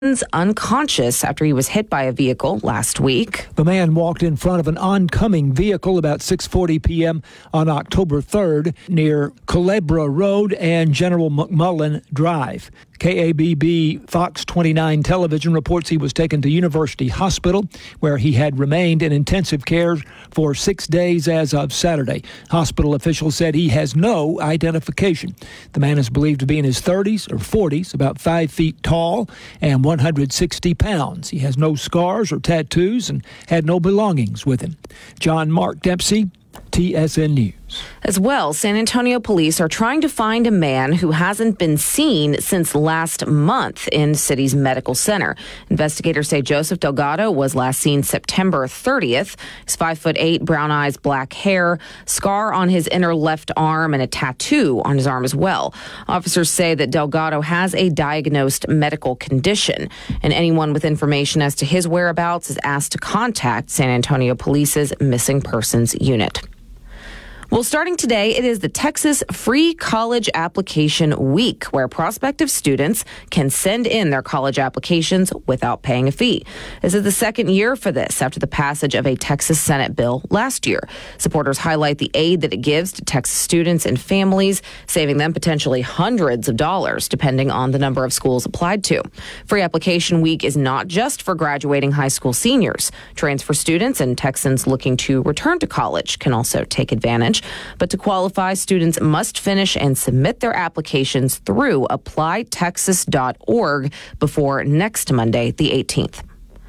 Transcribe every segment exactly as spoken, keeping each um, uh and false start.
unconscious after he was hit by a vehicle last week. The man walked in front of an oncoming vehicle about six forty p.m. on October third near Culebra Road and General McMullen Drive. K A B B Fox twenty-nine television reports he was taken to University Hospital, where he had remained in intensive care for six days as of Saturday. Hospital officials said he has no identification. The man is believed to be in his thirties or forties, about five feet tall and one hundred sixty pounds. He has no scars or tattoos and had no belongings with him. John Mark Dempsey, T S N News. As well, San Antonio police are trying to find a man who hasn't been seen since last month in city's medical center. Investigators say Joseph Delgado was last seen September thirtieth. He's five foot eight, brown eyes, black hair, scar on his inner left arm, and a tattoo on his arm as well. Officers say that Delgado has a diagnosed medical condition, and anyone with information as to his whereabouts is asked to contact San Antonio Police's Missing Persons Unit. Well, starting today, it is the Texas Free College Application Week, where prospective students can send in their college applications without paying a fee. This is the second year for this after the passage of a Texas Senate bill last year. Supporters highlight the aid that it gives to Texas students and families, saving them potentially hundreds of dollars, depending on the number of schools applied to. Free Application Week is not just for graduating high school seniors. Transfer students and Texans looking to return to college can also take advantage. But to qualify, students must finish and submit their applications through apply texas dot org before next Monday, the eighteenth.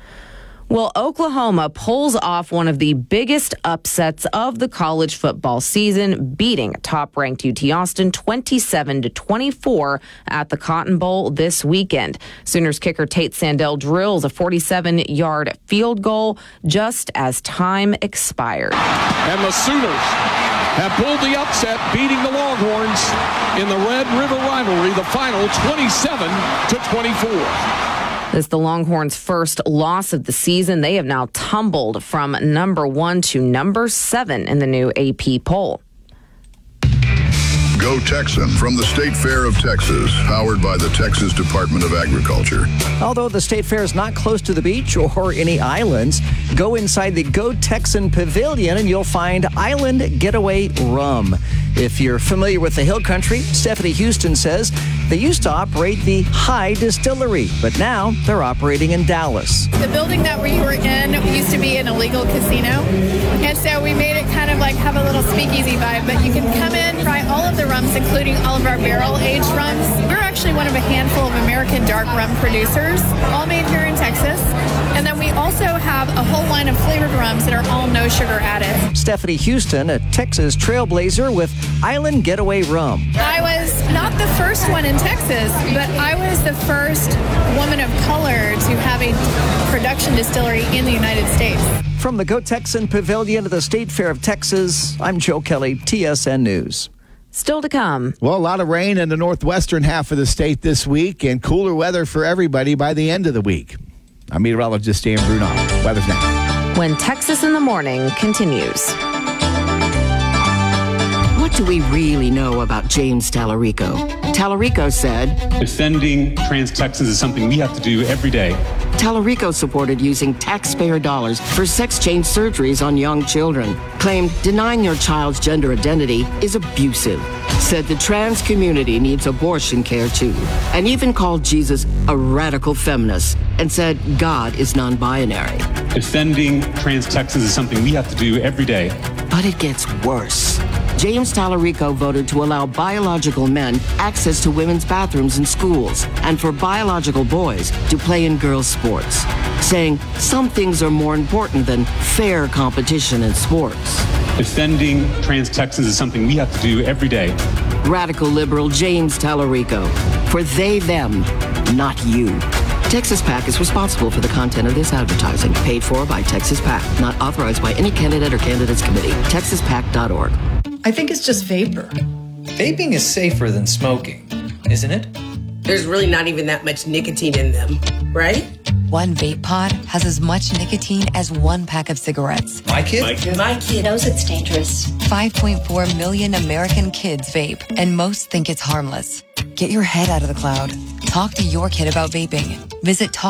Well, Oklahoma pulls off one of the biggest upsets of the college football season, beating top-ranked U T Austin twenty-seven to twenty-four at the Cotton Bowl this weekend. Sooners kicker Tate Sandell drills a forty-seven-yard field goal just as time expired. And the Sooners have pulled the upset, beating the Longhorns in the Red River rivalry, the final twenty-seven to twenty-four. This is the Longhorns' first loss of the season. They have now tumbled from number one to number seven in the new A P poll. Go Texan from the State Fair of Texas, powered by the Texas Department of Agriculture. Although the State Fair is not close to the beach or any islands, go inside the Go Texan Pavilion and you'll find Island Getaway Rum. If you're familiar with the Hill Country, Stephanie Houston says they used to operate the High Distillery, but now they're operating in Dallas. The building that we were in used to be an illegal casino, and so we made it kind of like have a little speakeasy vibe, but you can come in, try all of the rums, including all of our barrel-aged rums. We're actually one of a handful of American dark rum producers, all made here in Texas. And then we also have a whole line of flavored rums that are all no sugar added. Stephanie Houston, a Texas trailblazer with Island Getaway Rum. I was not the first one in Texas, but I was the first woman of color to have a production distillery in the United States. From the Go Texan Pavilion to the State Fair of Texas, I'm Joe Kelly, T S N News. Still to come. Well, a lot of rain in the northwestern half of the state this week and cooler weather for everybody by the end of the week. I'm meteorologist Dan Bruno. Weather's next. When Texas in the Morning continues. What do we really know about James Tallarico? Tallarico said, defending trans Texans is something we have to do every day. Tallarico supported using taxpayer dollars for sex change surgeries on young children. Claimed denying your child's gender identity is abusive. Said the trans community needs abortion care too. And even called Jesus a radical feminist and said God is non-binary. Defending trans Texans is something we have to do every day. But it gets worse. James Tallarico voted to allow biological men access to women's bathrooms in schools and for biological boys to play in girls' sports, saying some things are more important than fair competition in sports. Defending trans Texans is something we have to do every day. Radical liberal James Tallarico. For they, them, not you. Texas PAC is responsible for the content of this advertising, paid for by Texas PAC, not authorized by any candidate or candidates committee. texas pac dot org. I think it's just vapor. Vaping is safer than smoking, isn't it? There's really not even that much nicotine in them, right? One vape pod has as much nicotine as one pack of cigarettes. My kid? My kid, My kid knows it's dangerous. five point four million American kids vape, and most think it's harmless. Get your head out of the cloud. Talk to your kid about vaping. Visit talk